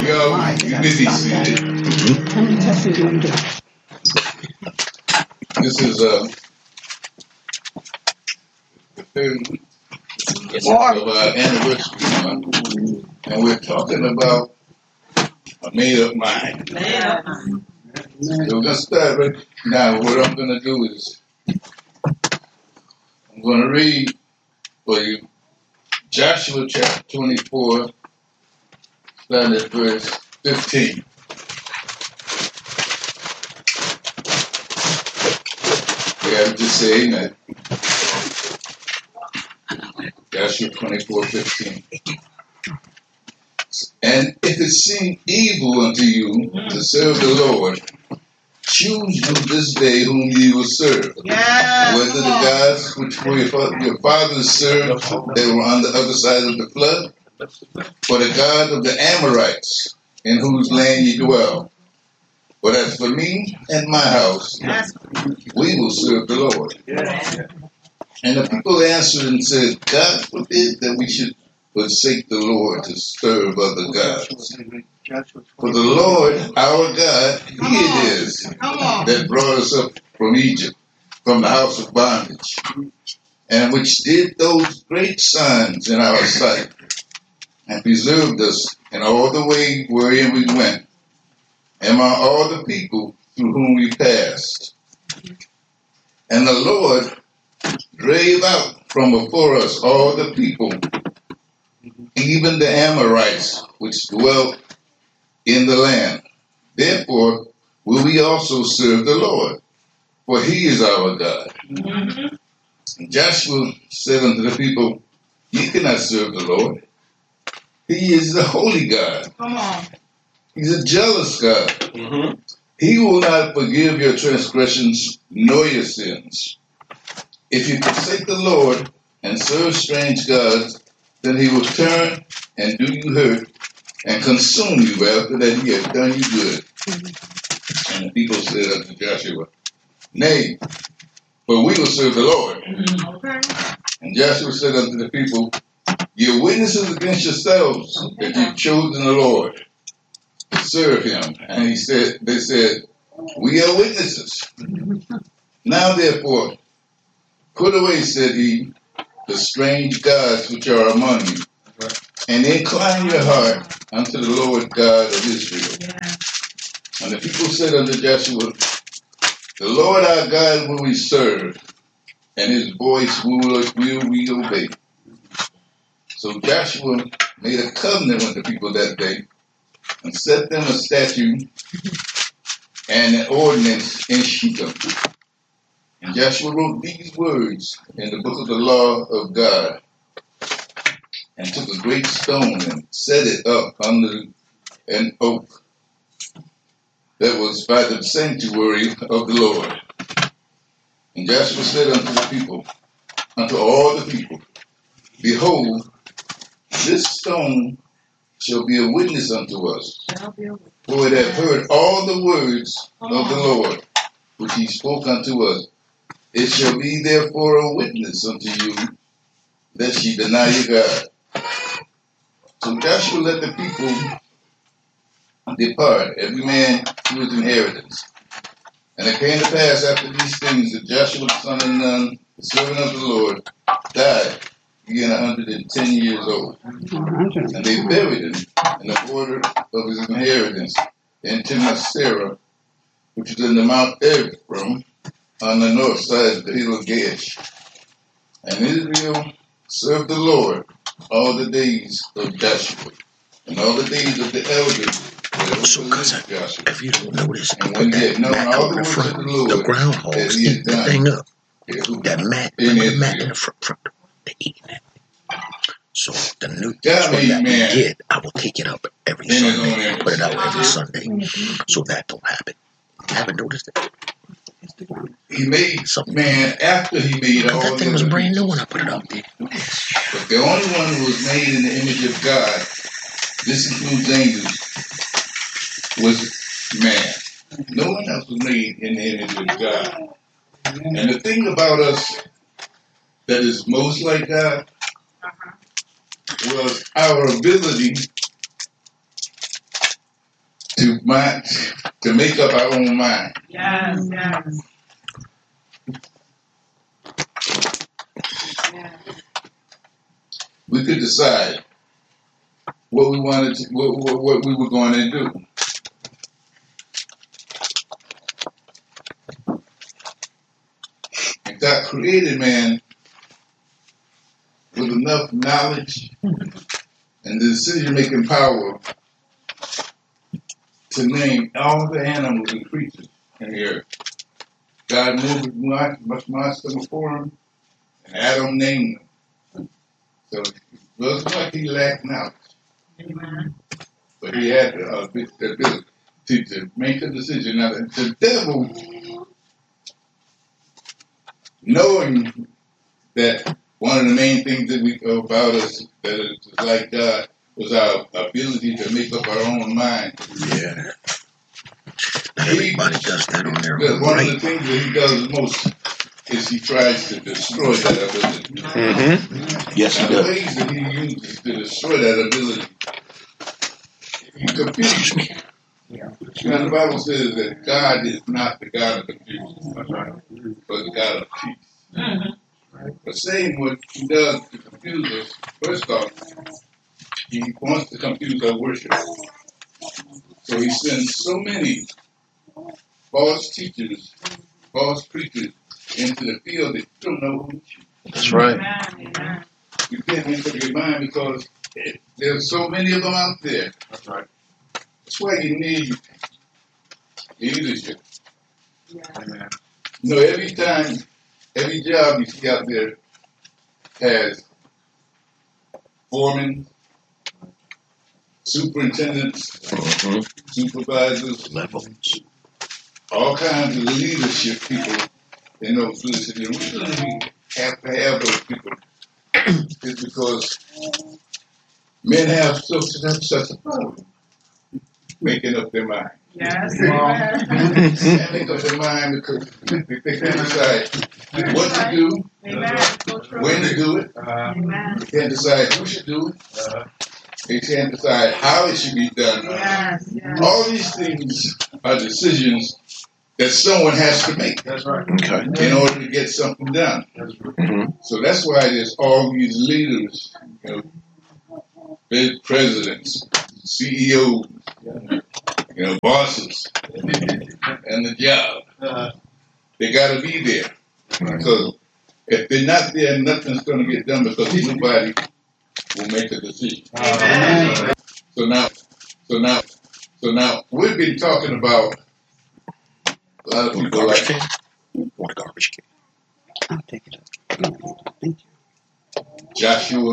y'all. You may be seated. This is the third week of our anniversary month, and we're talking about a made-up mind. So we're going to start right now. What I'm going to do is I'm going to read for you Joshua chapter 24, starting at verse 15. Yeah, just say amen. Joshua 24:15. And if it seem evil unto you to serve the Lord, choose you this day whom ye will serve. Yeah, whether the gods which your fathers served, they were on the other side of the flood, or the God of the Amorites, in whose land ye dwell. But as for me and my house, we will serve the Lord. And the people answered and said, God forbid that we should forsake the Lord to serve other gods. For the Lord, our God, He it is that brought us up from Egypt, from the house of bondage, and which did those great signs in our sight, and preserved us in all the way wherein we went, and by all the people through whom we passed. And the Lord drave out from before us all the people, even the Amorites, which dwelt in the land. Therefore will we also serve the Lord, for He is our God. And Joshua said unto the people, ye cannot serve the Lord. He is the holy God. Come on. He's a jealous God. He will not forgive your transgressions nor your sins. If you forsake the Lord and serve strange gods, then He will turn and do you hurt and consume you after that He has done you good. And the people said unto Joshua, nay, but we will serve the Lord. And Joshua said unto the people, ye are witnesses against yourselves that you've chosen the Lord to serve Him. And they said, we are witnesses. Now therefore, put away, said he, the strange gods which are among you, and incline your heart unto the Lord God of Israel. And the people said unto Joshua, the Lord our God will we serve, and His voice will we obey. So Joshua made a covenant with the people that day, and set them a statute and an ordinance in Shechem. And Joshua wrote these words in the book of the law of God, and took a great stone and set it up under an oak that was by the sanctuary of the Lord. And Joshua said unto the people, unto all the people, behold, this stone shall be a witness unto us, for it hath heard all the words of the Lord, which He spoke unto us. It shall be therefore a witness unto you, lest ye deny your God. So Joshua let the people depart, every man to his inheritance. And it came to pass after these things that Joshua the son of Nun, the servant of the Lord, died, being 110 years old. And they buried him in the border of his inheritance in Timnath-serah, which is in the Mount Ephraim, on the north side of the hill of Gaash. And Israel served the Lord all the days of Joshua, and all the days of the elders. So, cousin, if you don't notice, I put that mat on the front. The groundhogs eat the thing up. That mat, remember the mat in the front, they're eating it. So, the new that we get, I will take it up every Sunday, put it out every Sunday, so that don't happen. You haven't noticed it? He made something, man, after he made all that thing was brand new when I put it up there. But the only one who was made in the image of God, this includes angels, was man. No one else was made in the image of God. And the thing about us that is most like God was our ability to make up our own mind. Yes, yes. We could decide what we wanted to, what we were going to do. And God created man with enough knowledge and the decision-making power to name all the animals and creatures in the earth. God moved much monster before him, and Adam named them. So it wasn't like he lacked knowledge. Amen. But he had the ability to make a decision. Now, the devil, knowing that one of the main things that we about us that is like God was our ability to make up our own mind. Yeah. Everybody does that on their own. One of the things that he does most is he tries to destroy that ability. Mm-hmm. Yes, he does. The ways that he uses to destroy that ability, he confuses me. Now, the Bible says that God is not the God of confusion, but the God of peace. Mm-hmm. The same what he does to confuse us, first off, he wants to confuse our worship. So he sends so many false teachers, false preachers into the field that you don't know who. That's right. Amen. You can't make up your mind because there's so many of them out there. That's right. That's why you need leadership. Yeah. You know, every job you see out there has foremen, superintendents, supervisors, levels, all kinds of leadership people in those places. The reason we have to have those people is because men have such a problem making up their mind. Yes. They can't make up their mind because they can't decide what to do, when to do it. They can't decide who should do it. They can't decide how it should be done. Yes. All these things are decisions that someone has to make. That's right. Okay. In order to get something done. Mm-hmm. So that's why there's all these leaders, big presidents, CEOs, bosses, and the job. They got to be there. Because if they're not there, nothing's going to get done because nobody will make a decision. Amen. So now, we've been talking about a lot of people like want a garbage can. I'll take it up. Thank you. Joshua.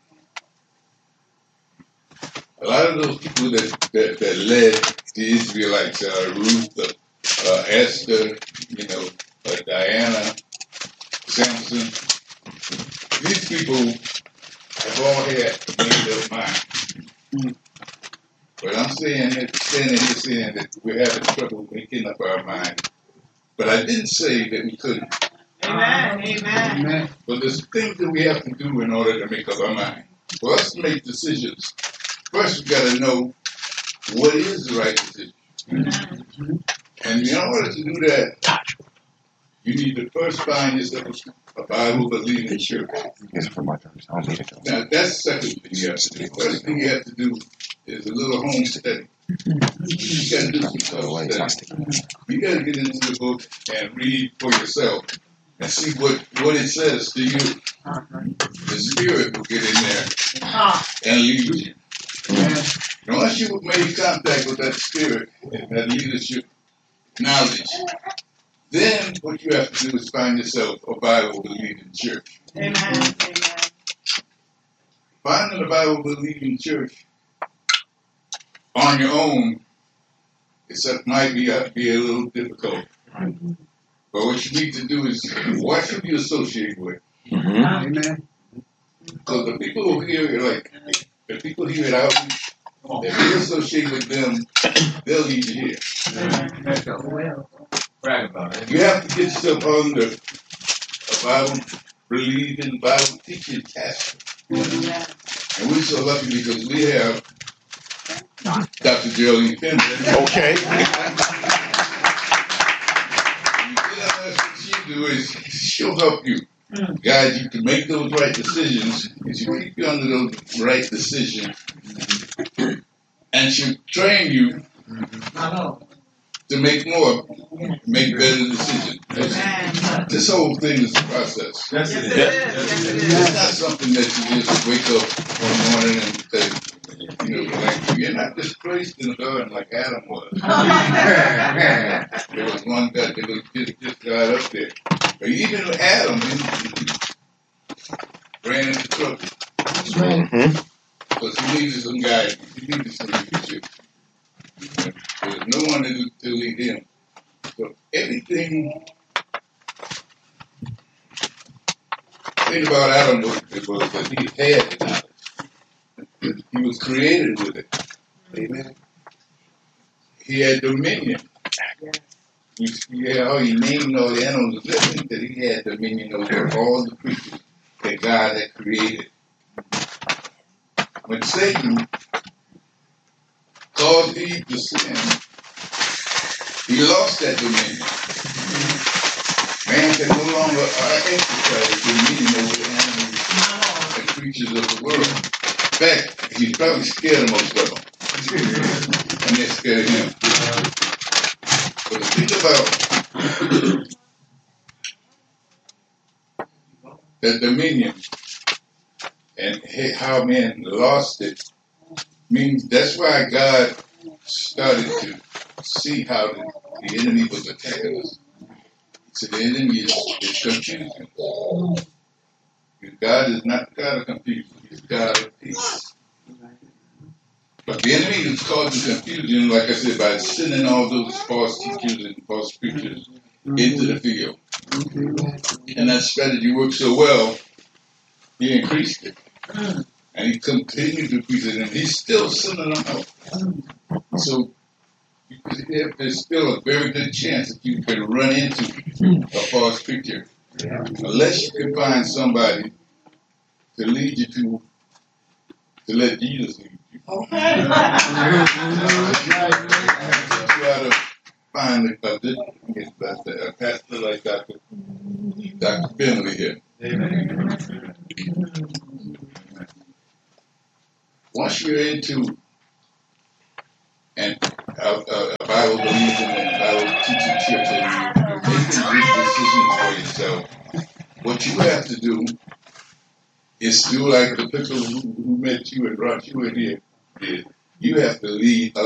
A lot of those people that led the Israelites, Ruth, Esther, Diana, Samson. These people have all had made up mind. But I'm saying that we're having trouble making up our mind. But I didn't say that we couldn't. Amen. But there's things that we have to do in order to make up our mind. For us to make decisions, first we've got to know what is the right decision. And in order to do that, you need to first find yourself a Bible-believing church. Now, that's the second thing you have to do. The first thing you have to do is a little home study. You got to do some self-study. You got to get into the book and read for yourself and see what it says to you. The Spirit will get in there and lead you. And once you've made contact with that Spirit and that leadership knowledge, then what you have to do is find yourself a Bible-believing church. Amen. Finding a Bible-believing church on your own might be a little difficult. But what you need to do is, what should you associate with? Amen. Because the people who hear the people here at Outreach, if you associate with them, they'll lead you here. Brag about it. You have to get yourself under a Bible-believing, Bible-teaching pastor. And we're so lucky because we have Dr. Dr. Geraldine Pendleton. Okay. What she do is she'll help you, guide you to make those right decisions, and she'll keep you under those right decisions, and she'll train you to make better decisions. This whole thing is a process. Yes, it is. It's not something that you just wake up one morning and say, like, you're not just placed in the garden like Adam was. There was one guy that just got up there. But even Adam, he ran into trouble. Because he needed some guidance. He needed some leadership. There was no one to lead him. So everything about Adam was that he had the knowledge. He was created with it. Amen. He had dominion. You see how he named all the animals living, that he had dominion over all the creatures that God had created. When Satan caused Eve to sin, he lost that dominion. Man can no longer exercise dominion over the animals and creatures of the world. In fact, he's probably scared of most of them. And they're scared of him. But think about the dominion and how man lost it. Means that's why God started to see how the enemy was attacking us. So the enemy is confusing. God is not the God of confusion. He's God of peace. But the enemy is causing confusion, like I said, by sending all those false teachers and false preachers into the field. And that strategy worked so well, he increased it. And he continued to preach it, and he's still sending them out. So there's still a very good chance that you can run into a false preacher. Unless you can find somebody to lead you to let Jesus lead you. You try to find a pastor like Dr. Finley here. Amen. Once you're into a Bible believing and Bible teaching church and you're making good decisions for yourself, what you have to do is do like the people who met you and brought you in here did. You have to lead